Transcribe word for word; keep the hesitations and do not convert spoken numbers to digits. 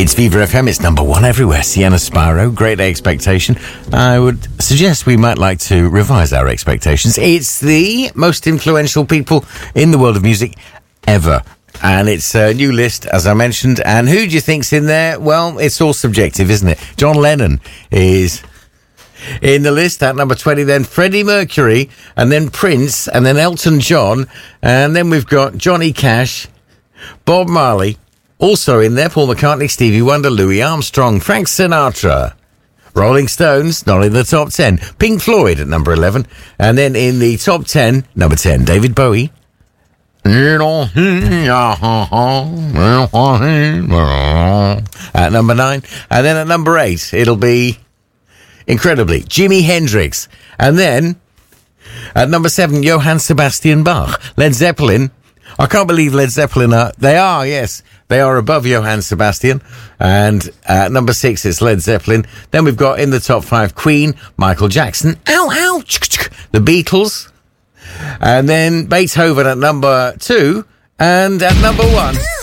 It's Viva F M, it's number one everywhere. Sienna Spyro, Great Expectation. I would suggest we might like to revise our expectations. It's the most influential people in the world of music ever. And it's a new list, as I mentioned. And who do you think's in there? Well, it's all subjective, isn't it? John Lennon is in the list at number twenty, then Freddie Mercury, and then Prince, and then Elton John, and then we've got Johnny Cash, Bob Marley, also in there, Paul McCartney, Stevie Wonder, Louis Armstrong, Frank Sinatra, Rolling Stones, not in the top ten, Pink Floyd at number eleven, and then in the top ten, number ten, David Bowie, at number nine, and then at number eight, it'll be, incredibly, Jimi Hendrix. And then, at number seven, Johann Sebastian Bach. Led Zeppelin. I can't believe Led Zeppelin are... They are, yes. They are above Johann Sebastian. And at number six, it's Led Zeppelin. Then we've got in the top five, Queen, Michael Jackson. Ow, ow. The Beatles. And then Beethoven at number two. And at number one...